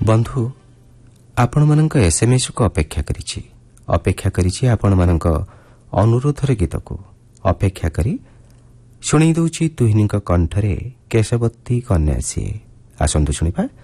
ବନ୍ଧୁ ଆପଣମାନଙ୍କ ଏସ୍ଏମ୍ଏସ୍କୁ ଅପେକ୍ଷା କରିଛି ଆପଣମାନଙ୍କ ଅନୁରୋଧର ଗୀତକୁ ଅପେକ୍ଷା କରି ଶୁଣେଇ ଦେଉଛି ତୁହିନୀଙ୍କ କଣ୍ଠରେ କେଶବତୀ କନ୍ୟା ସିଏ। ଆସନ୍ତୁ ଶୁଣିବା